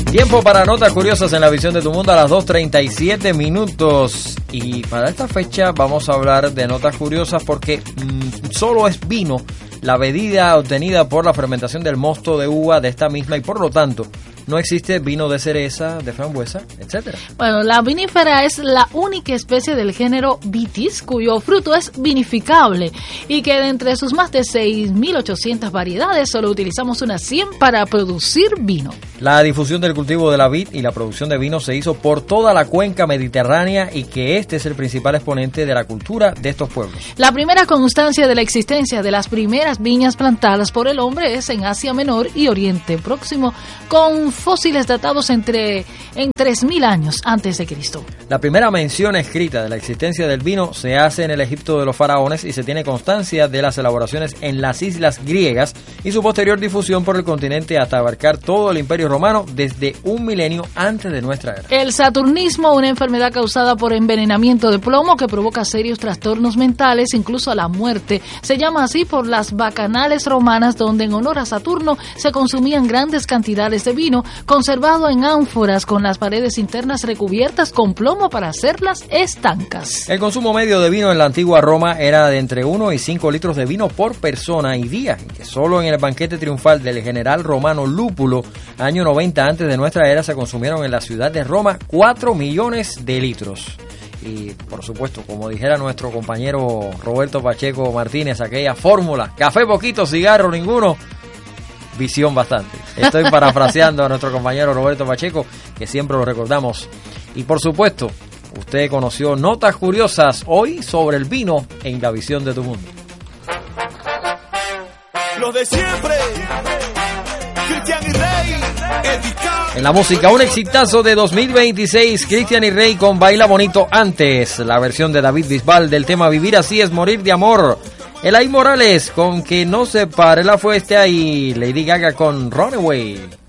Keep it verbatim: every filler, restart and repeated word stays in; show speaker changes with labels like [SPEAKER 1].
[SPEAKER 1] Tiempo para notas curiosas en la visión de tu mundo a las dos treinta y siete minutos. Y para esta fecha vamos a hablar de notas curiosas porque mmm, solo es vino la bebida obtenida por la fermentación del mosto de uva de esta misma y por lo tanto no existe vino de cereza, de frambuesa, etcétera.
[SPEAKER 2] Bueno, la vinífera es la única especie del género Vitis cuyo fruto es vinificable y que de entre sus más de seis mil ochocientas variedades solo utilizamos unas cien para producir vino.
[SPEAKER 1] La difusión del cultivo de la vid y la producción de vino se hizo por toda la cuenca mediterránea y que este es el principal exponente de la cultura de estos pueblos.
[SPEAKER 2] La primera constancia de la existencia de las primeras viñas plantadas por el hombre es en Asia Menor y Oriente Próximo, con fósiles datados entre en tres mil años antes de Cristo.
[SPEAKER 1] La primera mención escrita de la existencia del vino se hace en el Egipto de los faraones y se tiene constancia de las elaboraciones en las islas griegas y su posterior difusión por el continente hasta abarcar todo el Imperio Romano desde un milenio antes de nuestra era.
[SPEAKER 2] El saturnismo, una enfermedad causada por envenenamiento de plomo que provoca serios trastornos mentales, incluso a la muerte, se llama así por las bacanales romanas donde en honor a Saturno se consumían grandes cantidades de vino conservado en ánforas con las paredes internas recubiertas con plomo para hacerlas estancas.
[SPEAKER 1] El consumo medio de vino en la antigua Roma era de entre uno y cinco litros de vino por persona y día, que solo en el banquete triunfal del general romano Lúpulo, año noventa antes de nuestra era, se consumieron en la ciudad de Roma cuatro millones de litros. Y por supuesto, como dijera nuestro compañero Roberto Pacheco Martínez, aquella fórmula, café poquito, cigarro ninguno, visión bastante. Estoy parafraseando a nuestro compañero Roberto Pacheco, que siempre lo recordamos. Y por supuesto, usted conoció notas curiosas hoy sobre el vino en la visión de tu mundo.
[SPEAKER 3] Los de siempre, Cristian y Rey, Edica.
[SPEAKER 1] En la música, un exitazo de dos mil veintiséis, Cristian y Rey con Baila Bonito Antes, la versión de David Bisbal del tema Vivir así es morir de amor. Elaí Morales con Que no se pare la fiesta y Lady Gaga con Runaway.